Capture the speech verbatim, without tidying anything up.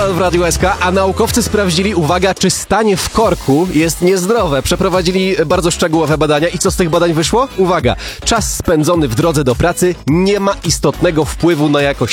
Nadal w Radiu S K, a naukowcy sprawdzili, uwaga, czy stanie w korku jest niezdrowe. Przeprowadzili bardzo szczegółowe badania i co z tych badań wyszło? Uwaga, czas spędzony w drodze do pracy nie ma istotnego wpływu na jakość